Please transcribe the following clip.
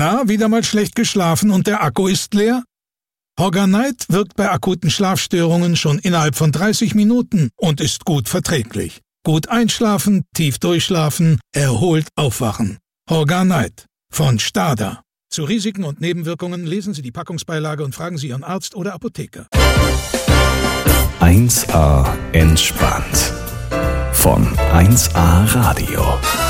Na, wieder mal schlecht geschlafen und der Akku ist leer? Horganite wirkt bei akuten Schlafstörungen schon innerhalb von 30 Minuten und ist gut verträglich. Gut einschlafen, tief durchschlafen, erholt aufwachen. Horganite von STADA. Zu Risiken und Nebenwirkungen lesen Sie die Packungsbeilage und fragen Sie Ihren Arzt oder Apotheker. 1A entspannt. Von 1A Radio.